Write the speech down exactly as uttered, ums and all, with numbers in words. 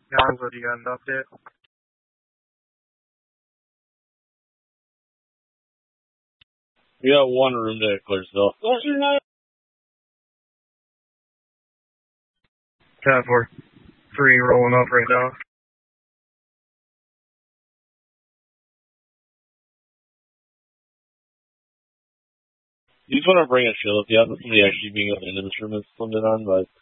Gonzo, do you got an update? We got one room to clear still. ten four. Three rolling up right now. You just want to bring a shield if you have somebody actually being able to into this room that's slimmed in on, but